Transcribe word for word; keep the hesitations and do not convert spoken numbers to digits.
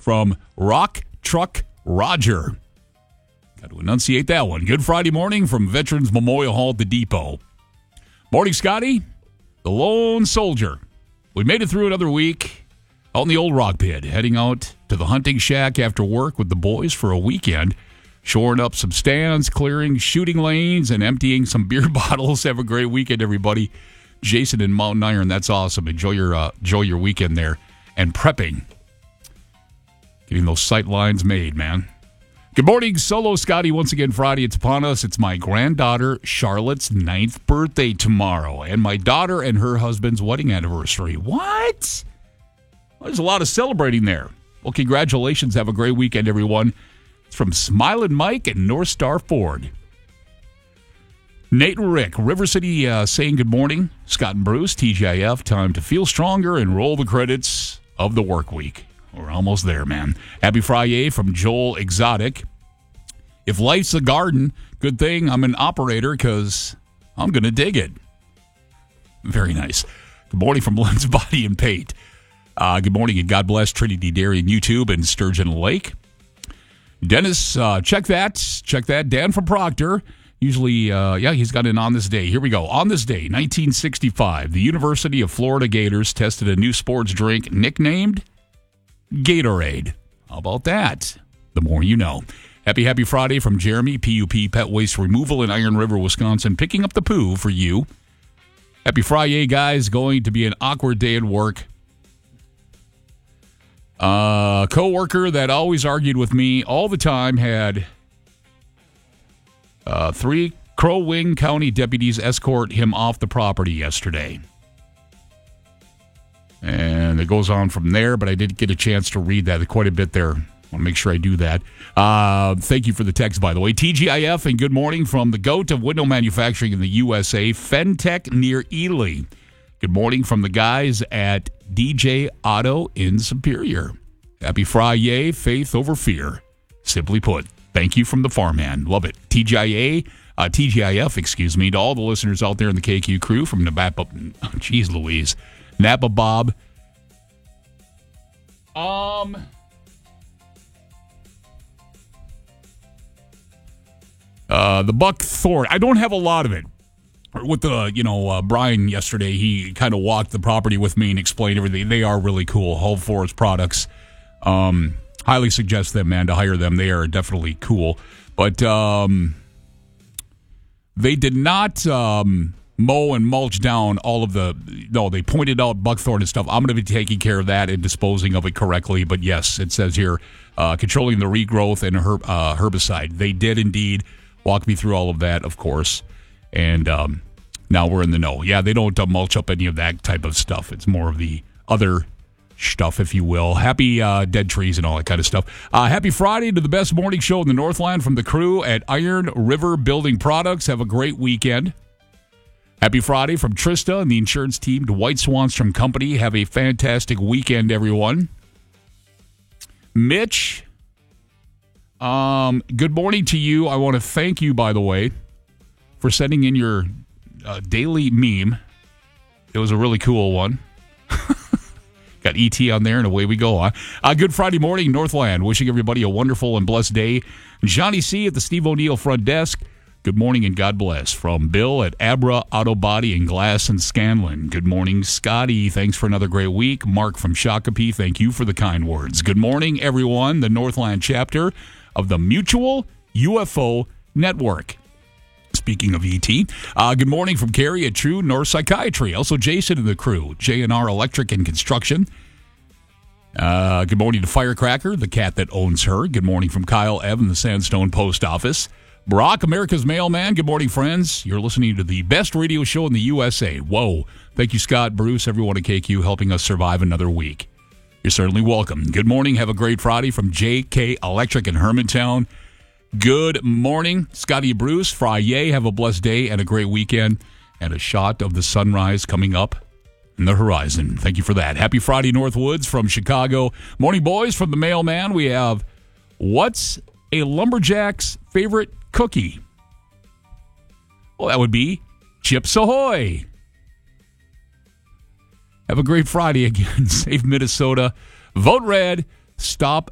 from Rock Truck Roger. Got to enunciate that one. Good Friday morning from Veterans Memorial Hall at the Depot. Morning, Scotty, the lone soldier. We made it through another week out in the old rock pit, heading out to the hunting shack after work with the boys for a weekend, shoring up some stands, clearing shooting lanes, and emptying some beer bottles. Have a great weekend, everybody. Jason in Mountain Iron, that's awesome. Enjoy your uh, enjoy your weekend there. And prepping. Getting those sight lines made, man. Good morning, Solo Scotty. Once again, Friday, it's upon us. It's my granddaughter Charlotte's ninth birthday tomorrow, and my daughter and her husband's wedding anniversary. What? Well, there's a lot of celebrating there. Well, congratulations. Have a great weekend, everyone. It's from Smiling Mike and North Star Ford. Nate and Rick, River City uh, saying good morning. Scott and Bruce, T G I F, time to feel stronger and roll the credits of the work week. We're almost there, man. Happy Friday from Joel Exotic. If life's a garden, good thing I'm an operator because I'm going to dig it. Very nice. Good morning from Lynn's Body and Paint. Uh, good morning and God bless Trinity Dairy and YouTube and Sturgeon Lake. Dennis, uh, check that. Check that. Dan from Proctor. Usually, uh, yeah, he's got an on this day. Here we go. On this day, nineteen sixty-five, the University of Florida Gators tested a new sports drink nicknamed Gatorade. How about that? The more you know. Happy, happy Friday from Jeremy, P U P Pet Waste Removal in Iron River, Wisconsin, picking up the poo for you. Happy Friday, guys. Going to be an awkward day at work. A uh, co-worker that always argued with me all the time had uh, three Crow Wing County deputies escort him off the property yesterday. And it goes on from there, but I did get a chance to read that quite a bit there. I want to make sure I do that. Uh, thank you for the text, by the way. T G I F and good morning from the GOAT of window manufacturing in the U S A, Fentech near Ely. Good morning from the guys at D J Auto in Superior. Happy Friday, faith over fear. Simply put, thank you from the farmhand. Love it. T G I A, uh, T G I F, excuse me, to all the listeners out there in the K Q crew from Napa. Oh, geez Louise. Napa Bob. Um... Uh, the buckthorn. I don't have a lot of it. With the, you know, uh, Brian yesterday, he kind of walked the property with me and explained everything. They are really cool. Whole Forest products. Um, highly suggest them, man, to hire them. They are definitely cool. But um, they did not um, mow and mulch down all of the, no, they pointed out buckthorn and stuff. I'm going to be taking care of that and disposing of it correctly. But yes, it says here, uh, controlling the regrowth and herb, uh, herbicide. They did indeed walk me through all of that, of course. And um, now we're in the know. Yeah, they don't uh, mulch up any of that type of stuff. It's more of the other stuff, if you will. Happy uh, dead trees and all that kind of stuff. Uh, happy Friday to the best morning show in the Northland from the crew at Iron River Building Products. Have a great weekend. Happy Friday from Trista and the insurance team to White Swanstrom Company. Have a fantastic weekend, everyone. Mitch, um, good morning to you. I want to thank you, by the way, for sending in your uh, daily meme. It was a really cool one. Got E T on there, and away we go. Huh? Uh, good Friday morning, Northland. Wishing everybody a wonderful and blessed day. Johnny C. at the Steve O'Neill front desk. Good morning and God bless. From Bill at Abra Auto Body and Glass in Scanlon. Good morning, Scotty. Thanks for another great week. Mark from Shakopee, thank you for the kind words. Good morning, everyone. The Northland chapter of the Mutual U F O Network. Speaking of E T, uh, good morning from Carrie at True North Psychiatry. Also, Jason and the crew, J and R Electric and Construction. Uh, good morning to Firecracker, the cat that owns her. Good morning from Kyle Evan, the Sandstone Post Office. Brock, America's Mailman. Good morning, friends. You're listening to the best radio show in the U S A. Whoa. Thank you, Scott, Bruce, everyone at K Q, helping us survive another week. You're certainly welcome. Good morning. Have a great Friday from J K Electric in Hermantown. Good morning, Scotty, Bruce. Friday. Have a blessed day and a great weekend. And a shot of the sunrise coming up in the horizon. Thank you for that. Happy Friday, Northwoods from Chicago. Morning, boys. From the Mailman, we have, what's a lumberjack's favorite cookie? Well, that would be Chips Ahoy. Have a great Friday again. Save Minnesota. Vote red. Stop